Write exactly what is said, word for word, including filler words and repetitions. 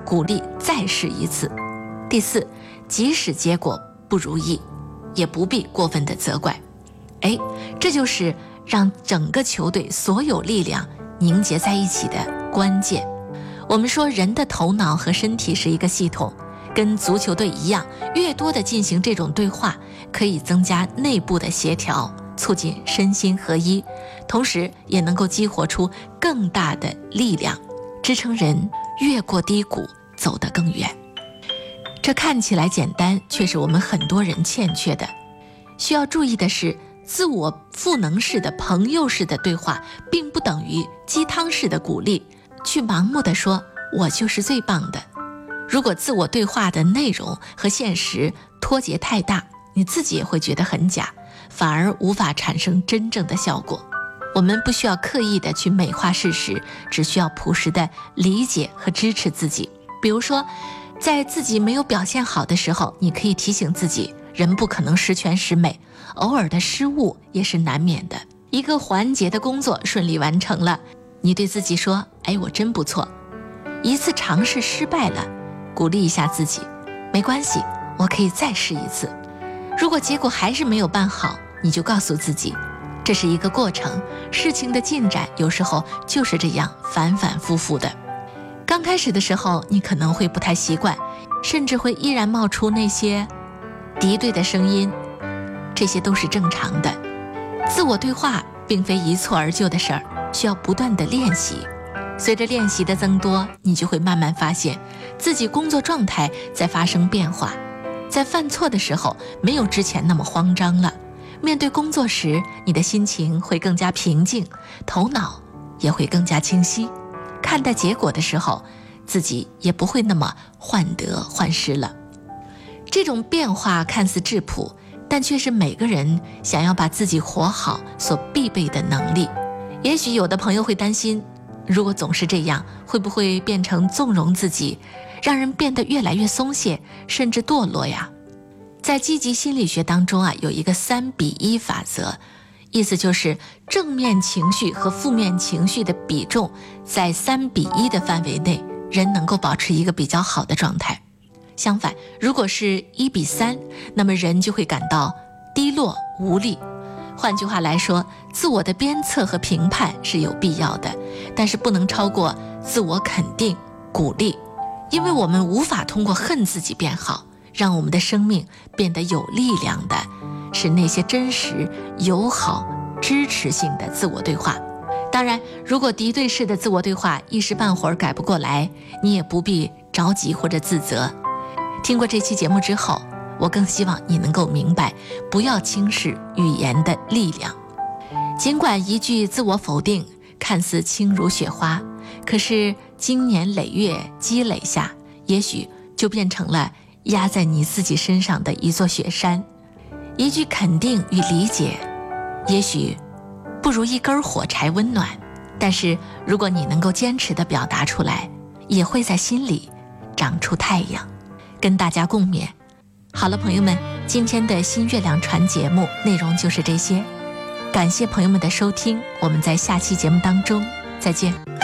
鼓励再试一次。第四，即使结果不如意，也不必过分的责怪。哎，这就是让整个球队所有力量凝结在一起的关键。我们说人的头脑和身体是一个系统，跟足球队一样，越多的进行这种对话，可以增加内部的协调，促进身心合一，同时也能够激活出更大的力量，支撑人越过低谷走得更远。这看起来简单，却是我们很多人欠缺的。需要注意的是，自我赋能式的朋友式的对话并不等于鸡汤式的鼓励，去盲目地说我就是最棒的。如果自我对话的内容和现实脱节太大，你自己也会觉得很假，反而无法产生真正的效果。我们不需要刻意的去美化事实，只需要朴实的理解和支持自己。比如说，在自己没有表现好的时候，你可以提醒自己，人不可能十全十美，偶尔的失误也是难免的。一个环节的工作顺利完成了，你对自己说，哎，我真不错。一次尝试失败了，鼓励一下自己，没关系，我可以再试一次。如果结果还是没有办好，你就告诉自己，这是一个过程，事情的进展有时候就是这样反反复复的。刚开始的时候，你可能会不太习惯，甚至会依然冒出那些敌对的声音，这些都是正常的。自我对话并非一蹴而就的事儿，需要不断的练习。随着练习的增多，你就会慢慢发现自己工作状态在发生变化，在犯错的时候没有之前那么慌张了，面对工作时你的心情会更加平静，头脑也会更加清晰，看待结果的时候自己也不会那么患得患失了。这种变化看似质朴，但却是每个人想要把自己活好所必备的能力。也许有的朋友会担心，如果总是这样，会不会变成纵容自己，让人变得越来越松懈，甚至堕落呀？在积极心理学当中啊，有一个三比一法则，意思就是正面情绪和负面情绪的比重在三比一的范围内，人能够保持一个比较好的状态。相反，如果是一比三，那么人就会感到低落无力。换句话来说，自我的鞭策和评判是有必要的，但是不能超过自我肯定鼓励，因为我们无法通过恨自己变好，让我们的生命变得有力量的是那些真实友好支持性的自我对话。当然，如果敌对式的自我对话一时半会儿改不过来，你也不必着急或者自责。听过这期节目之后，我更希望你能够明白，不要轻视语言的力量。尽管一句自我否定看似轻如雪花，可是经年累月积累下，也许就变成了压在你自己身上的一座雪山。一句肯定与理解，也许不如一根火柴温暖，但是如果你能够坚持地表达出来，也会在心里长出太阳，跟大家共勉。好了，朋友们，今天的新月亮传节目内容就是这些，感谢朋友们的收听，我们在下期节目当中再见。